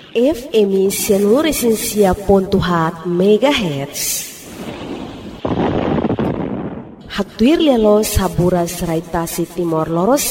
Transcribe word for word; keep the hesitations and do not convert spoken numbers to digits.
F M seluruh esensia pontuhat megahertz. Hatuir lelo sabura serai tasi timor loro